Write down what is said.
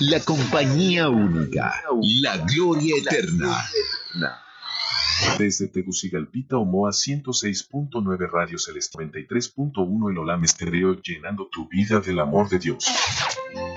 La compañía única, la gloria eterna. Desde Tegucigalpita, Omoa 106.9 Radio Celeste 93.1 El Olam Estéreo, llenando tu vida del amor de Dios.